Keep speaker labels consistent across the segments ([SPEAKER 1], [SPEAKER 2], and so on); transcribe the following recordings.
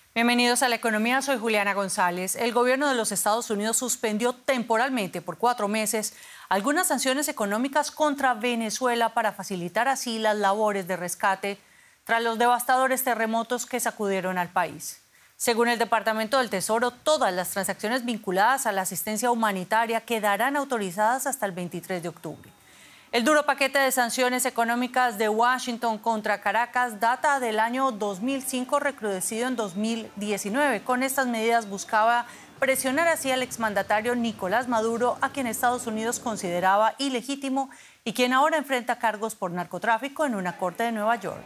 [SPEAKER 1] Bienvenidos a La Economía, soy Juliana González. El gobierno de los Estados Unidos suspendió temporalmente por 4 meses algunas sanciones económicas contra Venezuela para facilitar así las labores de rescate tras los devastadores terremotos que sacudieron al país. Según el Departamento del Tesoro, todas las transacciones vinculadas a la asistencia humanitaria quedarán autorizadas hasta el 23 de octubre. El duro paquete de sanciones económicas de Washington contra Caracas data del año 2005, recrudecido en 2019. Con estas medidas buscaba presionar así al exmandatario Nicolás Maduro, a quien Estados Unidos consideraba ilegítimo y quien ahora enfrenta cargos por narcotráfico en una corte de Nueva York.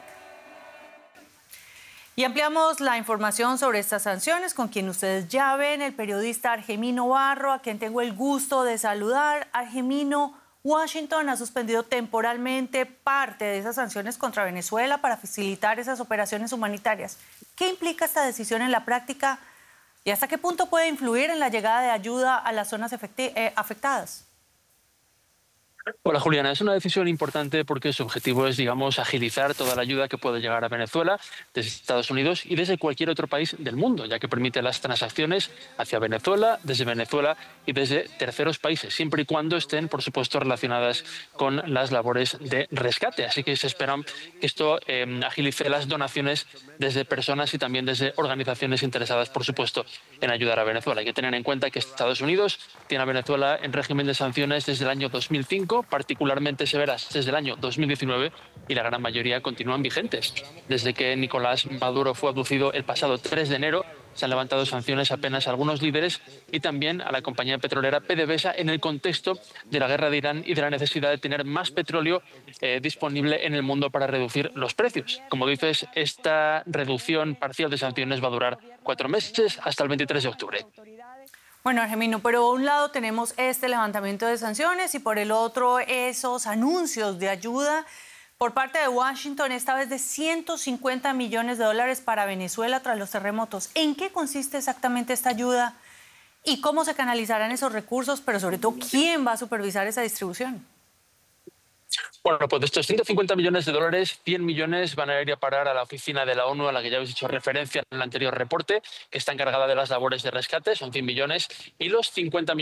[SPEAKER 1] Y ampliamos la información sobre estas sanciones con quien ustedes ya ven, el periodista Argemino Barro, a quien tengo el gusto de saludar. Argemino, Washington ha suspendido temporalmente parte de esas sanciones contra Venezuela para facilitar esas operaciones humanitarias. ¿Qué implica esta decisión en la práctica y hasta qué punto puede influir en la llegada de ayuda a las zonas afectadas?
[SPEAKER 2] Hola Juliana, es una decisión importante porque su objetivo es, agilizar toda la ayuda que puede llegar a Venezuela desde Estados Unidos y desde cualquier otro país del mundo, ya que permite las transacciones hacia Venezuela, desde Venezuela y desde terceros países, siempre y cuando estén, por supuesto, relacionadas con las labores de rescate. Así que se espera que esto agilice las donaciones desde personas y también desde organizaciones interesadas, por supuesto, en ayudar a Venezuela. Hay que tener en cuenta que Estados Unidos tiene a Venezuela en régimen de sanciones desde el año 2005, particularmente severas desde el año 2019, y la gran mayoría continúan vigentes. Desde que Nicolás Maduro fue abducido el pasado 3 de enero, se han levantado sanciones apenas a algunos líderes y también a la compañía petrolera PDVSA en el contexto de la guerra de Irán y de la necesidad de tener más petróleo disponible en el mundo para reducir los precios. Como dices, esta reducción parcial de sanciones va a durar 4 meses hasta el 23 de octubre.
[SPEAKER 1] Bueno, Argemino, pero por un lado tenemos este levantamiento de sanciones y por el otro esos anuncios de ayuda por parte de Washington, esta vez de 150 millones de dólares para Venezuela tras los terremotos. ¿En qué consiste exactamente esta ayuda y cómo se canalizarán esos recursos, pero sobre todo quién va a supervisar esa distribución?
[SPEAKER 2] Bueno, pues de estos 150 millones de dólares, 100 millones van a ir a parar a la oficina de la ONU, a la que ya habéis hecho referencia en el anterior reporte, que está encargada de las labores de rescate, son 100 millones, y los 50 millones